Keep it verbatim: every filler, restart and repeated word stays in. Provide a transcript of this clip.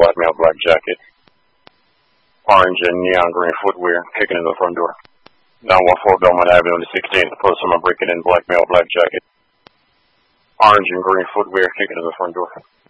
black male, black jacket. Orange and neon green footwear, kicking in the front door. nine one four Belmont Avenue, the sixteenth. Person breaking in black male, black jacket. Orange and green footwear, kicking in the front door.